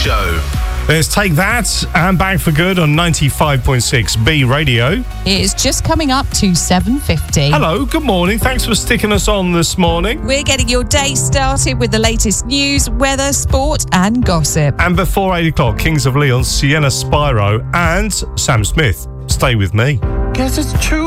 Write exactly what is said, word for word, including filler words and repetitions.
Show. There's Take That and Back for Good on ninety-five point six B Radio. It is just coming up to seven fifty. Hello, good morning. Thanks for sticking us on this morning. We're getting your day started with the latest news, weather, sport and gossip. And before eight o'clock, Kings of Leon, Sienna Spyro and Sam Smith. Stay with me. Guess it's true.